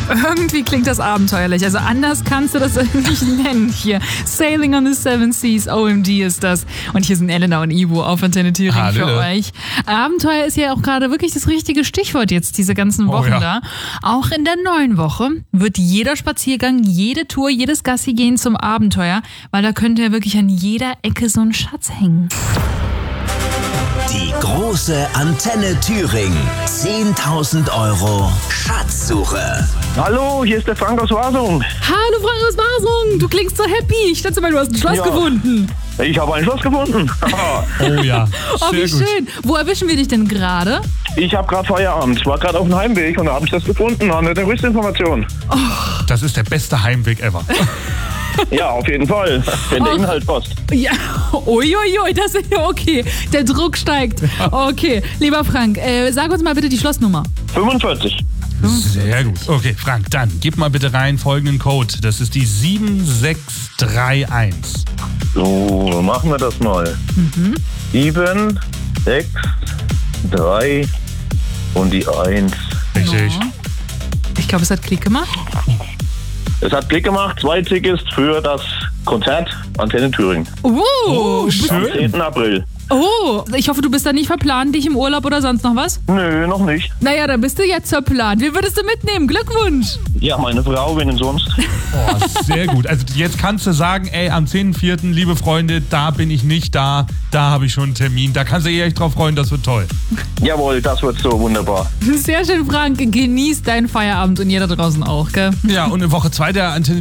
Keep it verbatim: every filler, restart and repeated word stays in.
Irgendwie klingt das abenteuerlich. Also anders kannst du das nicht nennen hier. Sailing on the Seven Seas, O M D ist das. Und hier sind Elena und Ivo auf Antenne Thüringen Hallo. für euch. Abenteuer ist ja auch gerade wirklich das richtige Stichwort jetzt, diese ganzen Wochen oh, ja. da. Auch in der neuen Woche wird jeder Spaziergang, jede Tour, jedes Gassi gehen zum Abenteuer, weil da könnte ja wirklich an jeder Ecke so ein Schatz hängen. Die große Antenne Thüringen. zehntausend Euro Schatzsuche. Hallo, hier ist der Frank aus Wasung. Hallo Frank aus Wasung, du klingst so happy. Ich dachte mal, du hast ein Schloss Ja. gefunden. Ich habe ein Schloss gefunden. Oh ja, Oh, sehr wie gut. schön. Wo erwischen wir dich denn gerade? Ich habe gerade Feierabend. Ich war gerade auf dem Heimweg und da habe ich das gefunden. Haben wir eine Rüstinformation. Das ist der beste Heimweg ever. Ja, auf jeden Fall. Wenn der Och. Inhalt passt. Ja, uiuiui, das ist ja okay. Der Druck steigt. Okay, lieber Frank, äh, sag uns mal bitte die Schlossnummer. fünfundvierzig. Sehr gut. Okay, Frank, dann gib mal bitte rein folgenden Code. Das ist die sieben sechs drei eins. So, machen wir das mal. Mhm. sieben, sechs, drei und die eins. Richtig. Ja. Ich glaube, es hat Klick gemacht. Es hat Klick gemacht. Zwei Tickets für das Konzert Antenne Thüringen. Oh, Oh, Am schön. zehnten April. oh, ich hoffe, du bist da nicht verplant, dich im Urlaub oder sonst noch was? Nö, noch nicht. Naja, dann bist du jetzt verplant. Wie würdest du mitnehmen? Glückwunsch. Ja, meine Frau, wenn denn sonst. Oh, sehr gut. Also jetzt kannst du sagen, ey, am zehnten vierten, liebe Freunde, da bin ich nicht da. Da habe ich schon einen Termin. Da kannst du dich echt drauf freuen, das wird toll. Jawohl, das wird so wunderbar. Sehr schön, Frank. Genieß deinen Feierabend und jeder draußen auch, gell? Ja, und in Woche zwei der Antenne